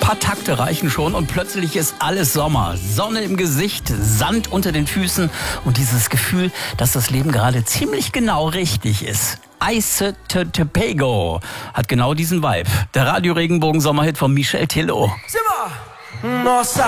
paar Takte reichen schon und plötzlich ist alles Sommer. Sonne im Gesicht, Sand unter den Füßen und dieses Gefühl, dass das Leben gerade ziemlich genau richtig ist. Ice Tobago hat genau diesen Vibe. Der Radio-Regenbogen-Sommerhit von Michel Tello. Nossa